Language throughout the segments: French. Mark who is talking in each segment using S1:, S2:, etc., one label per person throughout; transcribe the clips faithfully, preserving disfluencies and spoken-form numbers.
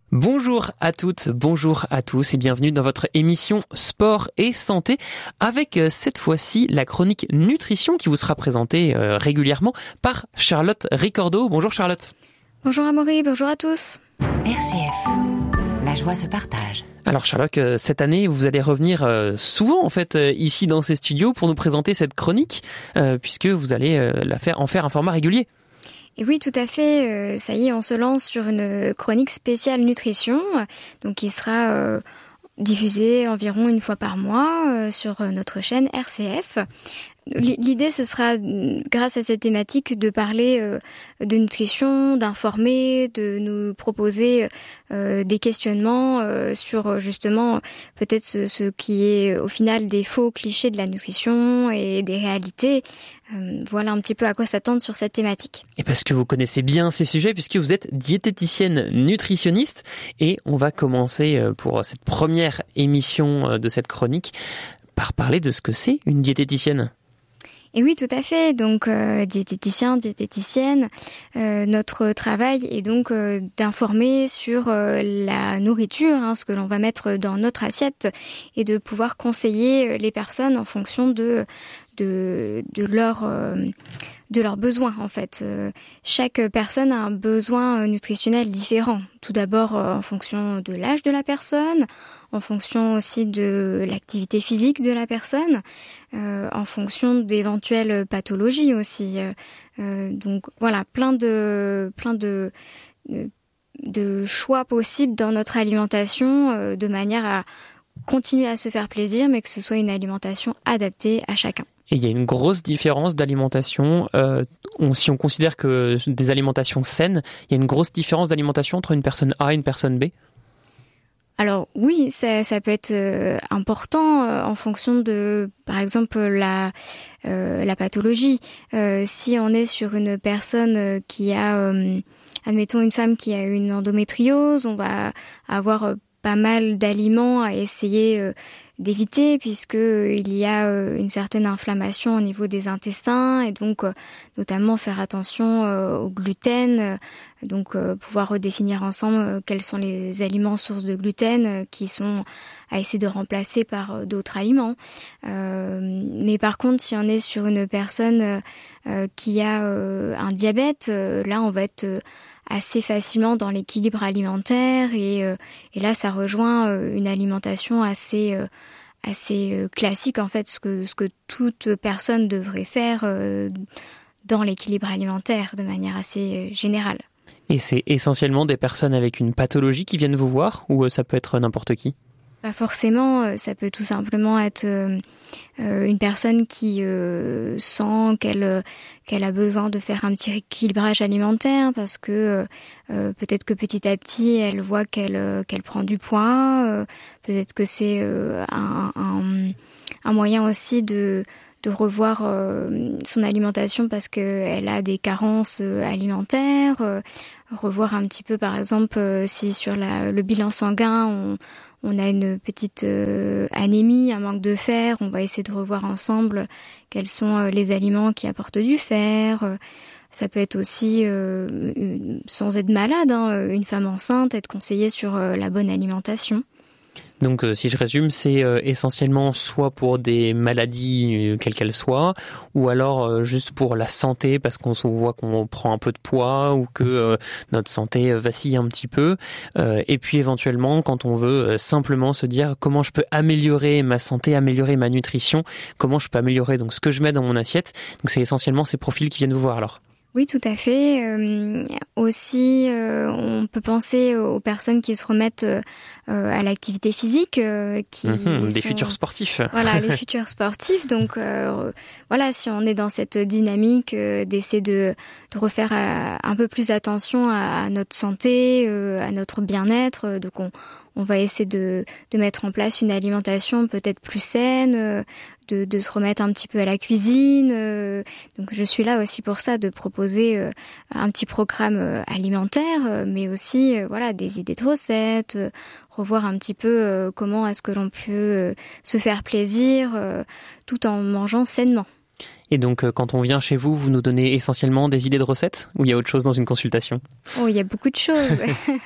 S1: Bonjour à toutes, bonjour à tous et bienvenue dans votre émission Sport et Santé avec cette fois-ci la chronique nutrition qui vous sera présentée régulièrement par Charlotte Ricordeau. Bonjour Charlotte.
S2: Bonjour Amaury, bonjour à tous.
S3: R C F, la joie se partage.
S1: Alors Charlotte, cette année vous allez revenir souvent en fait ici dans ces studios pour nous présenter cette chronique puisque vous allez la faire, en faire un format régulier.
S2: Et oui, tout à fait. Euh, ça y est, on se lance sur une chronique spéciale nutrition, donc qui sera euh, diffusée environ une fois par mois euh, sur notre chaîne R C F. L'idée, ce sera, grâce à cette thématique, de parler euh, de nutrition, d'informer, de nous proposer euh, des questionnements euh, sur justement peut-être ce, ce qui est au final des faux clichés de la nutrition et des réalités. Euh, voilà un petit peu à quoi s'attendre sur cette thématique.
S1: Et parce que vous connaissez bien ces sujets, puisque vous êtes diététicienne nutritionniste, et on va commencer pour cette première émission de cette chronique par parler de ce que c'est une diététicienne.
S2: Et oui, tout à fait. Donc, euh, diététicien, diététicienne, euh, notre travail est donc euh, d'informer sur euh, la nourriture, hein, ce que l'on va mettre dans notre assiette, et de pouvoir conseiller les personnes en fonction de de, de leur euh, de leurs besoins en fait. Euh, chaque personne a un besoin nutritionnel différent. Tout d'abord euh, en fonction de l'âge de la personne, en fonction aussi de l'activité physique de la personne, euh, en fonction d'éventuelles pathologies aussi. Euh, donc voilà, plein de plein de, de de choix possibles dans notre alimentation, euh, de manière à continuer à se faire plaisir, mais que ce soit une alimentation adaptée à chacun.
S1: Et il y a une grosse différence d'alimentation. Euh, on, si on considère que des alimentations saines, il y a une grosse différence d'alimentation entre une personne A et une personne B.
S2: Alors oui, ça, ça peut être euh, important euh, en fonction de, par exemple, la, euh, la pathologie. Euh, si on est sur une personne euh, qui a, euh, admettons une femme qui a une endométriose, on va avoir euh, pas mal d'aliments à essayer euh, d'éviter puisque euh, il y a euh, une certaine inflammation au niveau des intestins et donc euh, notamment faire attention euh, au gluten, euh, donc euh, pouvoir redéfinir ensemble euh, quels sont les aliments sources de gluten euh, qui sont à essayer de remplacer par euh, d'autres aliments. Euh, mais par contre, si on est sur une personne euh, qui a euh, un diabète, euh, là on va être euh, assez facilement dans l'équilibre alimentaire et, euh, et là ça rejoint euh, une alimentation assez euh, assez euh, classique en fait, ce que ce que toute personne devrait faire euh, dans l'équilibre alimentaire de manière assez euh, générale.
S1: Et c'est essentiellement des personnes avec une pathologie qui viennent vous voir ou euh, ça peut être n'importe qui?
S2: Pas forcément, ça peut tout simplement être euh, une personne qui euh, sent qu'elle euh, qu'elle a besoin de faire un petit rééquilibrage alimentaire parce que euh, peut-être que petit à petit elle voit qu'elle euh, qu'elle prend du poids, euh, peut-être que c'est euh, un, un un moyen aussi de de revoir euh, son alimentation parce qu'elle a des carences euh, alimentaires, euh, revoir un petit peu par exemple euh, si sur la, le bilan sanguin on, on a une petite euh, anémie, un manque de fer, on va essayer de revoir ensemble quels sont euh, les aliments qui apportent du fer. Euh, ça peut être aussi, euh, une, sans être malade, hein, une femme enceinte, être conseillée sur euh, la bonne alimentation.
S1: Donc euh, si je résume, c'est euh, essentiellement soit pour des maladies, euh, quelles qu'elles soient, ou alors euh, juste pour la santé, parce qu'on voit qu'on prend un peu de poids ou que euh, notre santé vacille un petit peu. Euh, et puis éventuellement, quand on veut euh, simplement se dire comment je peux améliorer ma santé, améliorer ma nutrition, comment je peux améliorer donc ce que je mets dans mon assiette. Donc c'est essentiellement ces profils qui viennent vous voir alors.
S2: Oui, tout à fait. Euh, aussi, euh, on peut penser aux personnes qui se remettent euh, à l'activité physique. Euh, qui
S1: mmh, des
S2: sont,
S1: futurs sportifs.
S2: Voilà, les futurs sportifs. Donc, euh, voilà, si on est dans cette dynamique euh, d'essayer de, de refaire euh, un peu plus attention à, à notre santé, euh, à notre bien-être, euh, donc on, on va essayer de, de mettre en place une alimentation peut-être plus saine, euh, De, de se remettre un petit peu à la cuisine. Euh, donc je suis là aussi pour ça, de proposer euh, un petit programme euh, alimentaire, euh, mais aussi euh, voilà des idées de recettes, euh, revoir un petit peu euh, comment est-ce que l'on peut euh, se faire plaisir euh, tout en mangeant sainement.
S1: Et donc, quand on vient chez vous, vous nous donnez essentiellement des idées de recettes ou il y a autre chose dans une consultation ?
S2: Oh, il y a beaucoup de choses.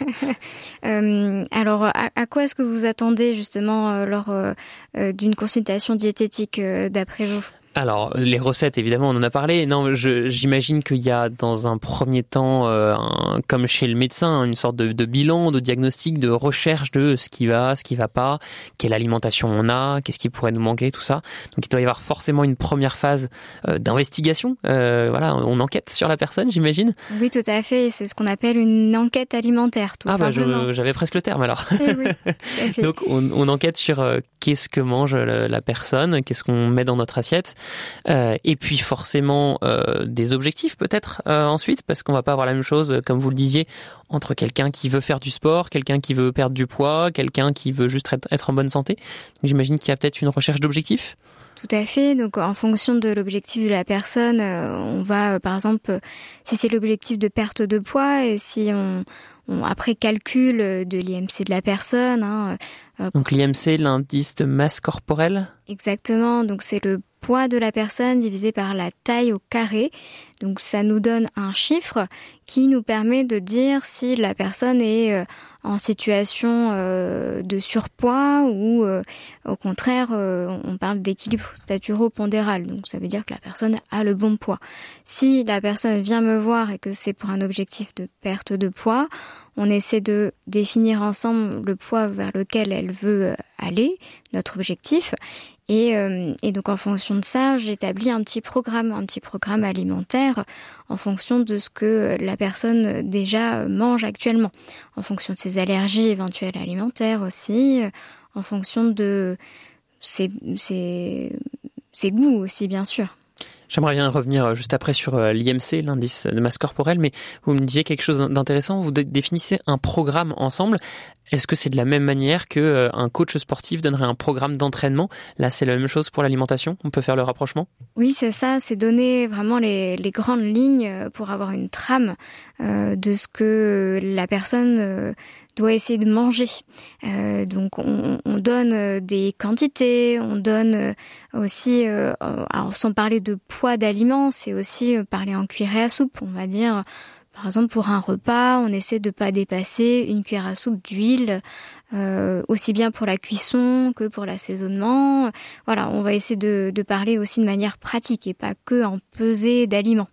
S2: euh, alors, à, à quoi est-ce que vous attendez justement euh, lors euh, d'une consultation diététique euh, d'après vous ?
S1: Alors, les recettes, évidemment, on en a parlé. Non, je, j'imagine qu'il y a dans un premier temps, euh, un, comme chez le médecin, une sorte de, de bilan, de diagnostic, de recherche de ce qui va, ce qui va pas, quelle alimentation on a, qu'est-ce qui pourrait nous manquer, tout ça. Donc, il doit y avoir forcément une première phase euh, d'investigation. Euh, voilà, on enquête sur la personne, j'imagine.
S2: Oui, tout à fait. C'est ce qu'on appelle une enquête alimentaire, tout
S1: ah,
S2: simplement.
S1: Ah bah, j'avais presque le terme alors.
S2: Eh oui, tout à fait.
S1: Donc, on, on enquête sur euh, qu'est-ce que mange la, la personne, qu'est-ce qu'on met dans notre assiette. Euh, et puis forcément euh, des objectifs peut-être euh, ensuite, parce qu'on va pas avoir la même chose, comme vous le disiez, entre quelqu'un qui veut faire du sport, quelqu'un qui veut perdre du poids, quelqu'un qui veut juste être, être en bonne santé. Donc, j'imagine qu'il y a peut-être une recherche d'objectifs.
S2: Tout à fait. Donc, en fonction de l'objectif de la personne, euh, on va, euh, par exemple, euh, si c'est l'objectif de perte de poids, et si on, on après calcul de l'I M C de la personne. Hein, euh,
S1: Donc, l'I M C, l'indice de masse corporelle ?
S2: Exactement. Donc, c'est le poids de la personne divisé par la taille au carré. Donc, ça nous donne un chiffre qui nous permet de dire si la personne est euh, en situation euh, de surpoids ou euh, au contraire, euh, on parle d'équilibre staturo-pondéral. Donc, ça veut dire que la personne a le bon poids. Si la personne vient me voir et que c'est pour un objectif de perte de poids, on essaie de définir ensemble le poids vers lequel elle veut aller, notre objectif. Et, euh, et donc, en fonction de ça, j'établis un petit programme, un petit programme alimentaire en fonction de ce que la personne déjà mange actuellement, en fonction de ses allergies éventuelles alimentaires aussi, en fonction de ses, ses, ses goûts aussi, bien sûr.
S1: J'aimerais bien revenir juste après sur l'I M C, l'indice de masse corporelle, mais vous me disiez quelque chose d'intéressant, vous définissez un programme ensemble. Est-ce que c'est de la même manière qu'un coach sportif donnerait un programme d'entraînement ? Là, c'est la même chose pour l'alimentation ? On peut faire le rapprochement ?
S2: Oui, c'est ça, c'est donner vraiment les, les grandes lignes pour avoir une trame euh, de ce que la personne euh, doit essayer de manger. Euh, donc, on, on donne des quantités, on donne aussi, euh, alors sans parler de poids d'aliments, c'est aussi parler en cuillerée à soupe, on va dire. Par exemple, pour un repas, on essaie de ne pas dépasser une cuillère à soupe d'huile, euh, aussi bien pour la cuisson que pour l'assaisonnement. Voilà, on va essayer de, de parler aussi de manière pratique et pas que en pesée d'aliments.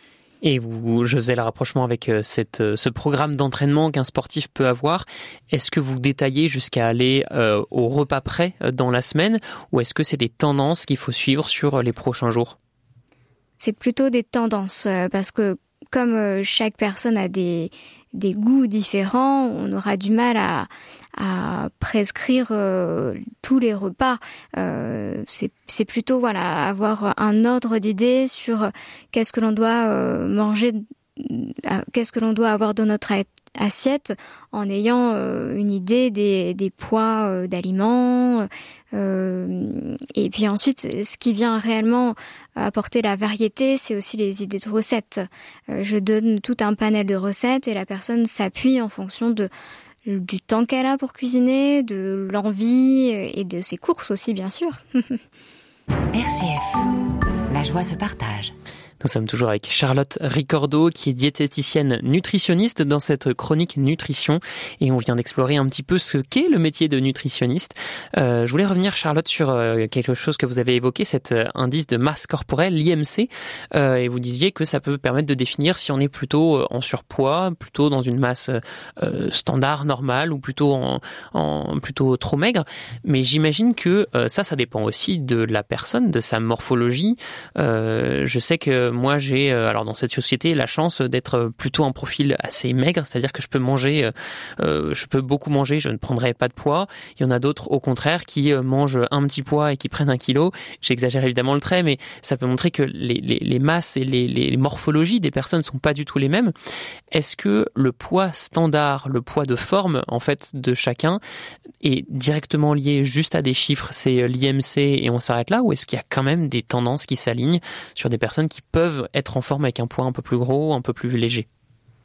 S1: Et vous, je faisais le rapprochement avec cette, ce programme d'entraînement qu'un sportif peut avoir. Est-ce que vous détaillez jusqu'à aller euh, au repas près dans la semaine, ou est-ce que c'est des tendances qu'il faut suivre sur les prochains jours ?
S2: C'est plutôt des tendances, parce que comme chaque personne a des, des goûts différents, on aura du mal à, à prescrire euh, tous les repas. Euh, c'est, c'est plutôt voilà, avoir un ordre d'idées sur qu'est-ce que l'on doit euh, manger, qu'est-ce que l'on doit avoir dans notre assiette, en ayant euh, une idée des, des poids euh, d'aliments. Euh, et puis ensuite, ce qui vient réellement apporter la variété, c'est aussi les idées de recettes. Euh, je donne tout un panel de recettes et la personne s'appuie en fonction de, du temps qu'elle a pour cuisiner, de l'envie et de ses courses aussi, bien sûr.
S3: R C F, la joie se partage.
S1: Nous sommes toujours avec Charlotte Ricordeau, qui est diététicienne nutritionniste dans cette chronique nutrition. Et on vient d'explorer un petit peu ce qu'est le métier de nutritionniste. Euh, je voulais revenir, Charlotte, sur euh, quelque chose que vous avez évoqué, cet euh, indice de masse corporelle, l'I M C. Euh, et vous disiez que ça peut permettre de définir si on est plutôt en surpoids, plutôt dans une masse euh, standard, normale, ou plutôt en, en plutôt trop maigre. Mais j'imagine que euh, ça, ça dépend aussi de la personne, de sa morphologie. Euh, je sais que moi, j'ai, alors dans cette société, la chance d'être plutôt un profil assez maigre, c'est-à-dire que je peux manger, euh, je peux beaucoup manger, je ne prendrai pas de poids. Il y en a d'autres, au contraire, qui mangent un petit poids et qui prennent un kilo. J'exagère évidemment le trait, mais ça peut montrer que les, les, les masses et les, les morphologies des personnes ne sont pas du tout les mêmes. Est-ce que le poids standard, le poids de forme, en fait, de chacun est directement lié juste à des chiffres, c'est l'I M C et on s'arrête là, ou est-ce qu'il y a quand même des tendances qui s'alignent sur des personnes qui peuvent être en forme avec un poids un peu plus gros, un peu plus léger?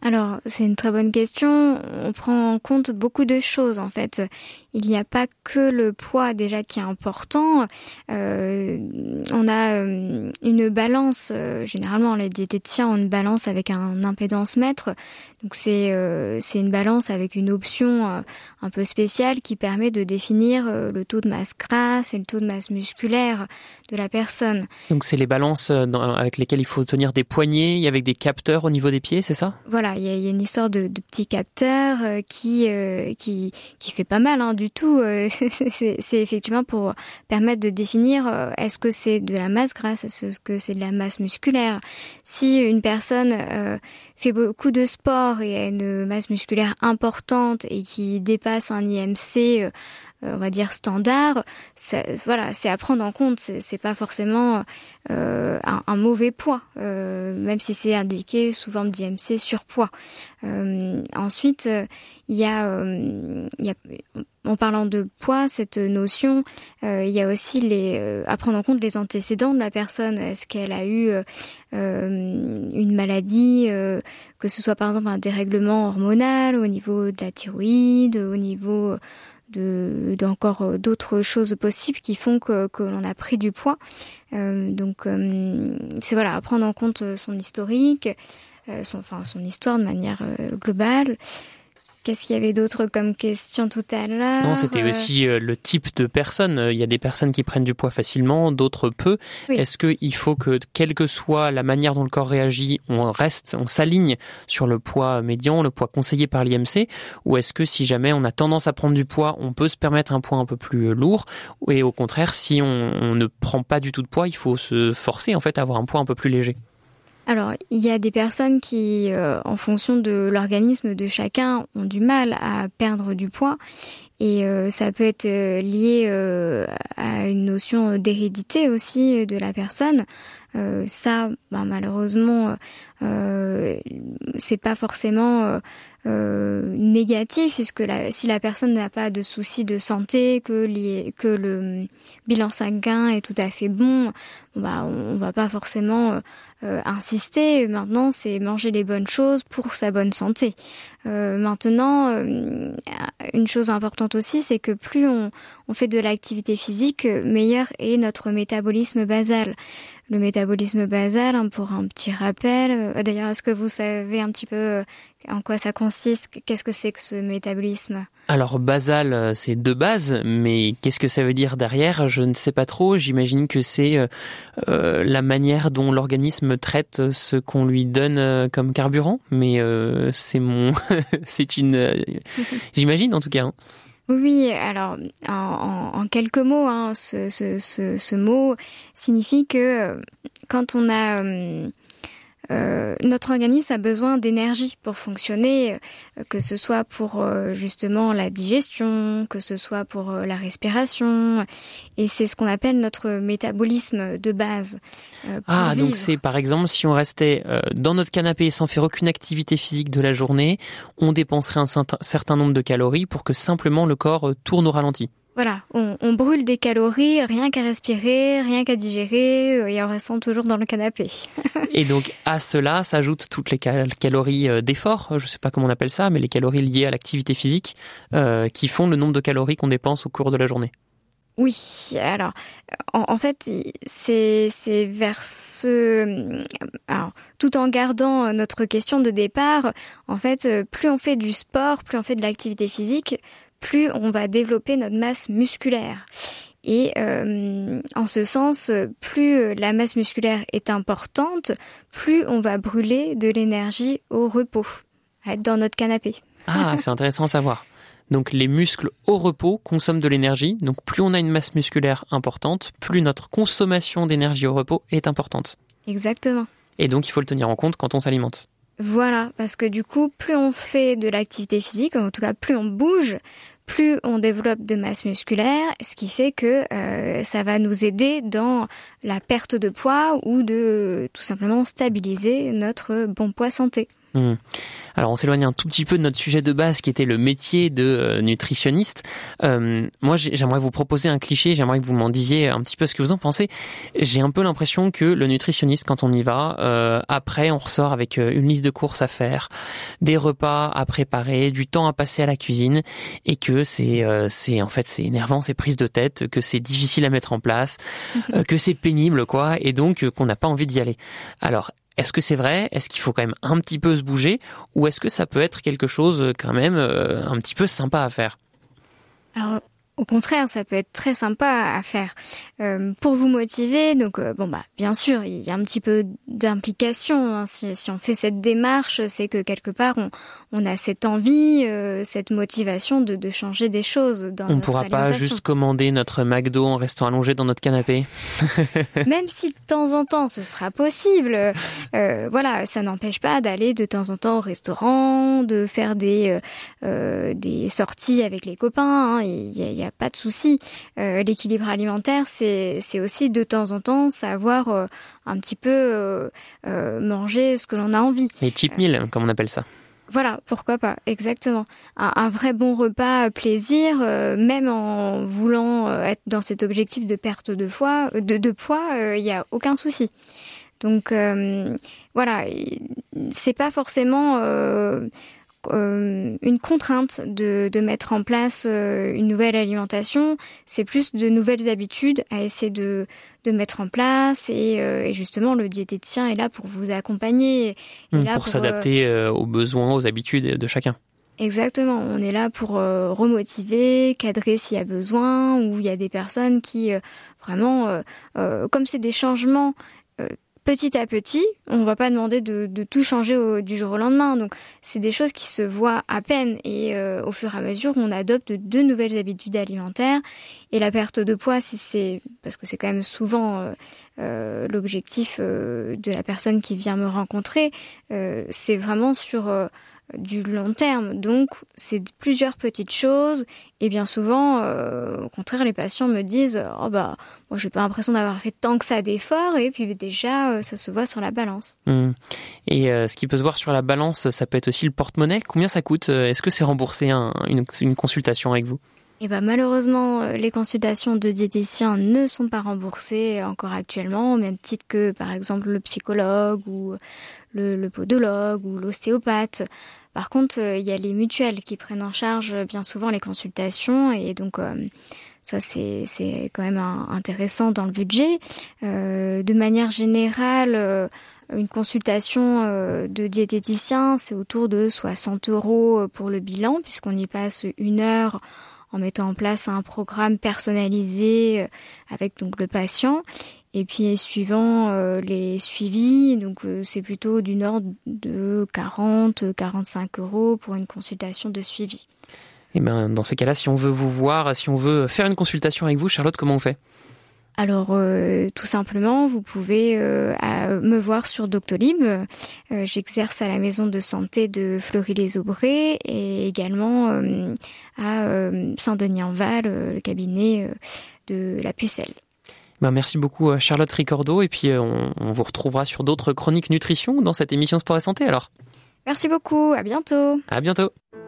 S2: Alors, c'est une très bonne question. On prend en compte beaucoup de choses, en fait. Il n'y a pas que le poids, déjà, qui est important. Euh, on a euh, une balance. Euh, généralement, les diététiciens ont une balance avec un impédance-mètre. Donc, c'est, euh, c'est une balance avec une option euh, un peu spéciale qui permet de définir euh, le taux de masse grasse et le taux de masse musculaire de la personne.
S1: Donc, c'est les balances dans, avec lesquelles il faut tenir des poignées avec des capteurs au niveau des pieds, c'est ça ?
S2: Voilà. Il y, y a une histoire de, de petits capteurs euh, qui, euh, qui qui fait pas mal hein, du tout. Euh, c'est, c'est effectivement pour permettre de définir euh, est-ce que c'est de la masse grasse, est-ce que c'est de la masse musculaire. Si une personne euh, fait beaucoup de sport et a une masse musculaire importante et qui dépasse un I M C euh, on va dire standard, c'est, voilà, c'est à prendre en compte. C'est, c'est pas forcément euh, un, un mauvais poids, euh, même si c'est indiqué sous forme d'I M C surpoids. Euh, ensuite, il euh, y a, euh, y a, en parlant de poids, cette notion, il euh, y a aussi les, euh, à prendre en compte les antécédents de la personne. Est-ce qu'elle a eu euh, une maladie, euh, que ce soit par exemple un dérèglement hormonal au niveau de la thyroïde, au niveau de d'encore d'autres choses possibles qui font que que l'on a pris du poids. Euh, donc euh, c'est voilà, à prendre en compte son historique, euh, son enfin son histoire de manière euh, globale. Qu'est-ce qu'il y avait d'autre comme question tout à l'heure ?
S1: Non, c'était aussi euh, le type de personne. Il y a des personnes qui prennent du poids facilement, d'autres peu. Oui. Est-ce qu'il faut que, quelle que soit la manière dont le corps réagit, on reste, on s'aligne sur le poids médian, le poids conseillé par l'I M C ? Ou est-ce que si jamais on a tendance à prendre du poids, on peut se permettre un poids un peu plus lourd ? Et au contraire, si on, on ne prend pas du tout de poids, il faut se forcer en fait à avoir un poids un peu plus léger.
S2: Alors, il y a des personnes qui, euh, en fonction de l'organisme de chacun, ont du mal à perdre du poids. Et euh, ça peut être euh, lié euh, à une notion d'hérédité aussi de la personne. Euh, ça, bah, malheureusement, euh, c'est pas forcément euh, euh, négatif, puisque la, si la personne n'a pas de soucis de santé, que, les, que le bilan sanguin est tout à fait bon, bah, on, on va pas forcément euh, insister. Maintenant, c'est manger les bonnes choses pour sa bonne santé. Euh, maintenant, euh, une chose importante aussi, c'est que plus on, on fait de l'activité physique, meilleur est notre métabolisme basal. Le métabolisme basal, hein, pour un petit rappel. Euh, d'ailleurs, est-ce que vous savez un petit peu euh, en quoi ça consiste ? Qu'est-ce que c'est que ce métabolisme ?
S1: Alors, basal, c'est de base, mais qu'est-ce que ça veut dire derrière ? Je ne sais pas trop. J'imagine que c'est euh, euh, la manière dont l'organisme traite ce qu'on lui donne euh, comme carburant. Mais euh, c'est mon... c'est une... Euh, j'imagine, en tout cas. Hein.
S2: Oui, alors en, en, en quelques mots, hein, ce, ce, ce, ce mot signifie que quand on a euh, euh, notre organisme a besoin d'énergie pour fonctionner, euh, que ce soit pour euh, justement la digestion, que ce soit pour euh, la respiration, et c'est ce qu'on appelle notre métabolisme de base. Euh, pour
S1: ah,
S2: vivre.
S1: Donc c'est par exemple si on restait euh, dans notre canapé sans faire aucune activité physique de la journée, on dépenserait un certain nombre de calories pour que simplement le corps euh, tourne au ralenti.
S2: Voilà, on, on brûle des calories, rien qu'à respirer, rien qu'à digérer, et en restant toujours dans le canapé.
S1: Et donc à cela s'ajoutent toutes les cal- calories d'effort, je ne sais pas comment on appelle ça, mais les calories liées à l'activité physique, euh, qui font le nombre de calories qu'on dépense au cours de la journée.
S2: Oui, alors en, en fait c'est c'est vers ce alors tout en gardant notre question de départ, en fait plus on fait du sport, plus on fait de l'activité physique, plus on va développer notre masse musculaire. Et euh, en ce sens, plus la masse musculaire est importante, plus on va brûler de l'énergie au repos, à être dans notre canapé.
S1: Ah, c'est intéressant à savoir. Donc les muscles au repos consomment de l'énergie, donc plus on a une masse musculaire importante, plus notre consommation d'énergie au repos est importante.
S2: Exactement.
S1: Et donc il faut le tenir en compte quand on s'alimente.
S2: Voilà, parce que du coup, plus on fait de l'activité physique, en tout cas plus on bouge, plus on développe de masse musculaire, ce qui fait que euh, ça va nous aider dans la perte de poids ou de tout simplement stabiliser notre bon poids santé.
S1: Mmh. Alors on s'éloigne un tout petit peu de notre sujet de base qui était le métier de euh, nutritionniste. Euh, moi j'aimerais vous proposer un cliché, j'aimerais que vous m'en disiez un petit peu ce que vous en pensez. J'ai un peu l'impression que le nutritionniste, quand on y va, euh, après on ressort avec une liste de courses à faire, des repas à préparer, du temps à passer à la cuisine, et que c'est, euh, c'est en fait c'est énervant, c'est prise de tête, que c'est difficile à mettre en place, euh, que c'est pénible quoi, et donc euh, qu'on n'a pas envie d'y aller. Alors est-ce que c'est vrai ? Est-ce qu'il faut quand même un petit peu se bouger ? Ou est-ce que ça peut être quelque chose quand même euh, un petit peu sympa à faire ?
S2: Alors, au contraire, ça peut être très sympa à faire. Euh, pour vous motiver, donc euh, bon bah bien sûr, il y a un petit peu d'implication. Hein. Si, si on fait cette démarche, c'est que quelque part on, on a cette envie, euh, cette motivation de, de changer des choses dans
S1: on
S2: notre
S1: pourra
S2: alimentation.
S1: Pas juste commander notre McDo en restant allongé dans notre canapé.
S2: Même si de temps en temps ce sera possible, euh, voilà, ça n'empêche pas d'aller de temps en temps au restaurant, de faire des euh, des sorties avec les copains. Hein. Il y a, il y a pas de souci. Euh, l'équilibre alimentaire, c'est c'est aussi de temps en temps savoir euh, un petit peu euh, euh, manger ce que l'on a envie.
S1: Les cheap meals, euh, comme on appelle ça.
S2: Voilà, pourquoi pas, exactement. Un, un vrai bon repas plaisir, euh, même en voulant euh, être dans cet objectif de perte de, foie, de, de poids, il euh, n'y a aucun souci. Donc euh, voilà, c'est pas forcément euh, euh, une contrainte de, de mettre en place euh, une nouvelle alimentation, c'est plus de nouvelles habitudes à essayer de, de mettre en place et, euh, et justement le diététicien est là pour vous accompagner.
S1: Mmh,
S2: là
S1: pour, pour s'adapter euh, aux besoins, aux habitudes de chacun.
S2: Exactement, on est là pour euh, remotiver, cadrer s'il y a besoin, ou il y a des personnes qui euh, vraiment, euh, euh, comme c'est des changements euh, petit à petit, on va pas demander de, de tout changer au, du jour au lendemain. Donc, c'est des choses qui se voient à peine et euh, au fur et à mesure, on adopte de nouvelles habitudes alimentaires. Et la perte de poids, si c'est parce que c'est quand même souvent euh, euh, l'objectif euh, de la personne qui vient me rencontrer, euh, c'est vraiment sur euh, du long terme. Donc, c'est plusieurs petites choses. Et bien souvent, euh, au contraire, les patients me disent « Oh bah, moi, j'ai pas l'impression d'avoir fait tant que ça d'efforts. » Et puis déjà, euh, ça se voit sur la balance.
S1: Mmh. Et euh, ce qui peut se voir sur la balance, ça peut être aussi le porte-monnaie. Combien ça coûte ? Est-ce que c'est remboursé un, une, une consultation avec vous ?
S2: Eh ben, malheureusement, les consultations de diététiciens ne sont pas remboursées encore actuellement, au même titre que, par exemple, le psychologue ou le, le podologue ou l'ostéopathe. Par contre, il y a les mutuelles qui prennent en charge bien souvent les consultations et donc euh, ça, c'est, c'est quand même un, intéressant dans le budget. Euh, de manière générale, euh, une consultation euh, de diététicien, c'est autour de soixante euros pour le bilan, puisqu'on y passe une heure en mettant en place un programme personnalisé avec donc le patient. Et puis suivant euh, les suivis, donc euh, c'est plutôt du ordre de quarante à quarante-cinq euros pour une consultation de suivi.
S1: Et ben dans ces cas-là, si on veut vous voir, si on veut faire une consultation avec vous, Charlotte, comment on fait ?
S2: Alors, euh, tout simplement, vous pouvez euh, à, me voir sur Doctolib. Euh, j'exerce à la maison de santé de Fleury-les-Aubrais et également euh, à euh, Saint-Denis-en-Val, euh, le cabinet euh, de la Pucelle.
S1: Ben merci beaucoup Charlotte Ricordeau et puis on, on vous retrouvera sur d'autres chroniques nutrition dans cette émission Sport et Santé alors.
S2: Merci beaucoup, à bientôt.
S1: À bientôt.